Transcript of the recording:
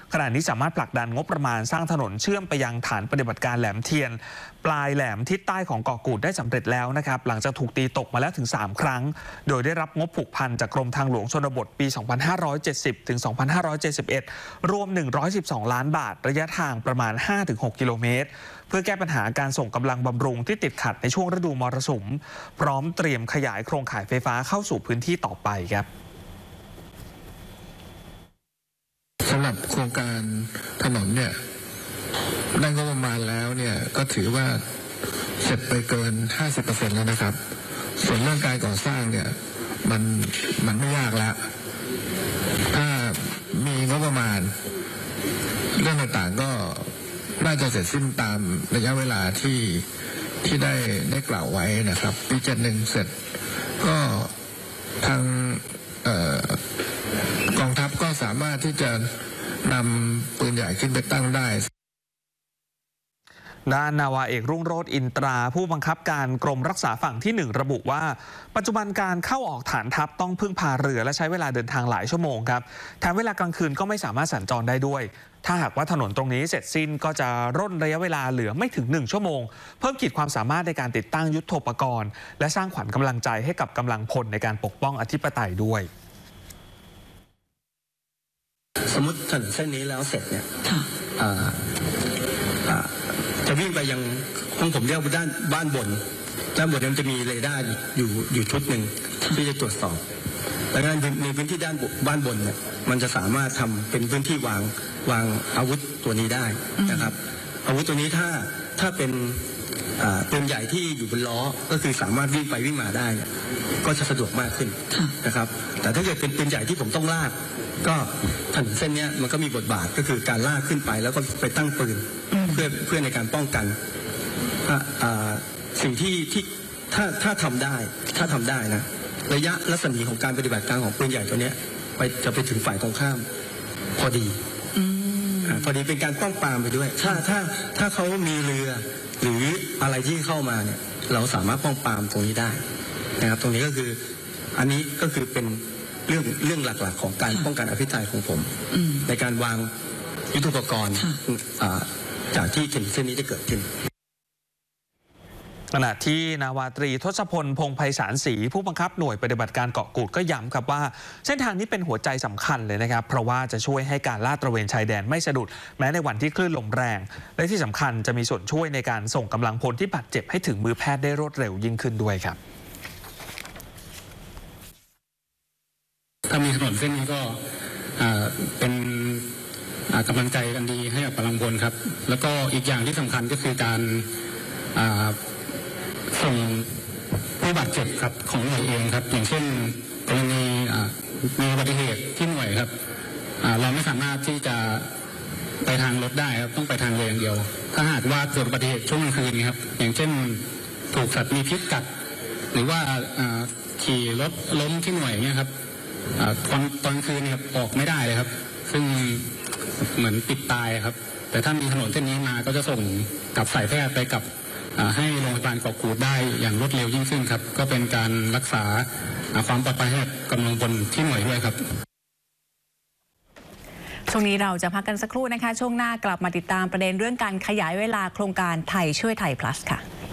ขณะนี้สามารถผลักดันงบประมาณสร้างถนนเชื่อมไปยังฐานปฏิบัติการแหลมเทียนปลายแหลมทิศใต้ของเกาะกูดได้สำเร็จแล้วนะครับหลังจากถูกตีตกมาแล้วถึง3ครั้งโดยได้รับงบผูกพันจากกรมทางหลวงชนบทปี 2570 ถึง 2571 รวม 112 ล้านบาทระยะทางประมาณ 5-6 กิโลเมตรเพื่อแก้ปัญหาการส่งกำลังบำรุงที่ติดขัดในช่วงฤดูมรสุมพร้อมเตรียมขยายโครงข่ายไฟฟ้าเข้าสู่พื้นที่ต่อไปครับสำหรับโครงการถนนเนี่ยได้งบประมาณแล้วเนี่ยก็ถือว่าเสร็จไปเกิน 50% แล้วนะครับส่วนเรื่องการก่อสร้างเนี่ยมันไม่ยากแล้วถ้ามีงบประมาณเรื่องต่างๆก็น่าจะเสร็จสิ้นตามระยะเวลาที่ได้กล่าวไว้นะครับปี71เสร็จก็ทางกองทัพก็สามารถที่จะนำปืนใหญ่ขึ้นไปตั้งได้ด้านนาวาเอกรุ่งโรจน์อินตราผู้บังคับการกรมรักษาฝั่งที่1ระบุว่าปัจจุบันการเข้าออกฐานทัพต้องพึ่งพาเรือและใช้เวลาเดินทางหลายชั่วโมงครับแถมเวลากลางคืนก็ไม่สามารถสัญจรได้ด้วยถ้าหากว่าถนนตรงนี้เสร็จสิ้นก็จะร่นระยะเวลาเหลือไม่ถึง1ชั่วโมงเพิ่มขีดความสามารถในการติดตั้งยุทโธปกรณ์และสร้างขวัญกำลังใจให้กับกำลังพลในการปกป้องอธิปไตยด้วยสมมติถนนเส้นนี้แล้วเสร็จเนี่ยจะวิ่งไปยังของผมเรียกว่าด้านบ้านบนมันจะมีเรดาร์อยู่ชุดหนึ่งที่จะตรวจสอบดังนั้นในพื้นที่ด้านบ้านบนเนี่ยมันจะสามารถทำเป็นพื้นที่วางอาวุธตัวนี้ได้นะครับอาวุธตัวนี้ถ้าเป็นปืนใหญ่ที่อยู่บนล้อก็คือสามารถวิ่งไปวิ่งมาได้ก็จะสะดวกมากขึ้นนะครับแต่ถ้าเกิดเป็นปืนใหญ่ที่ผมต้องลากก็ถนนเส้นนี้มันก็มีบทบาทก็คือการลากขึ้นไปแล้วก็ไปตั้งปืนเพื่อในการป้องกันสิ่งที่ถ้าทำได้นะระยะรัศมีของการปฏิบัติการของปืนใหญ่ตัวนี้จะไปถึงฝ่ายตรงข้ามพอดีเป็นการป้องปรามไปด้วยถ้าเขามีเรือหรืออะไรที่เข้ามาเนี่ยเราสามารถป้องปรามตรงนี้ได้นะครับตรงนี้ก็คืออันนี้ก็คือเป็นเรื่องหลักๆของการป้องกันอภิปรายของผมในการวางยุทโธปกรณ์จากที่ถนนเส้นนี้ได้เกิดขึ้นขณะที่นาวาตรีทศพลพงษ์ไพศาลศรีผู้บังคับหน่วยปฏิบัติการเกาะกูดก็ย้ำครับว่าเส้นทางนี้เป็นหัวใจสำคัญเลยนะครับเพราะว่าจะช่วยให้การลาดตระเวนชายแดนไม่สะดุดแม้ในวันที่คลื่นลมแรงและที่สำคัญจะมีส่วนช่วยในการส่งกำลังพลที่บาดเจ็บให้ถึงมือแพทย์ได้รวดเร็วยิ่งขึ้นด้วยครับถ้ามีถนนเส้นนี้ก็เป็นกำลังใจกันดีให้กับกำลังพลครับแล้วก็อีกอย่างที่สำคัญก็คือการส่งผู้บาดเจ็บครับของหน่วยเองครับอย่างเช่นกรณีมีอุบัติเหตุที่หน่วยครับเราไม่สามารถที่จะไปทางรถได้ครับต้องไปทางเรืออย่างเดียวถ้าหากว่าเกิดอุบัติเหตุช่วงกลางคืนครับอย่างเช่นถูกสัตว์มีพิษกัดหรือว่าขี่รถล้มที่หน่วยเนี่ยครับตอนคืนครับออกไม่ได้เลยครับซึ่งเหมือนปิดตายครับแต่ถ้ามีถนนเส้นนี้มาก็จะส่งกับสายแพทย์ไปกับให้โรงพยาบาลเกาะกูดได้อย่างรวดเร็วยิ่งขึ้นครับก็เป็นการรักษาความปลอดภัยให้กำลังพลที่หน่วยด้วยครับช่วงนี้เราจะพักกันสักครู่นะคะช่วงหน้ากลับมาติดตามประเด็นเรื่องการขยายเวลาโครงการไทยช่วยไทย plus ค่ะ